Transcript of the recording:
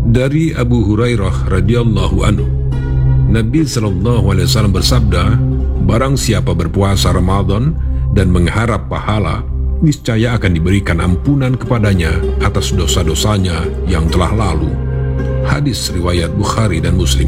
Dari Abu Hurairah radhiyallahu anhu, Nabi SAW bersabda, barang siapa berpuasa Ramadan dan mengharap pahala, niscaya akan diberikan ampunan kepadanya atas dosa-dosanya yang telah lalu. Hadis riwayat Bukhari dan Muslim.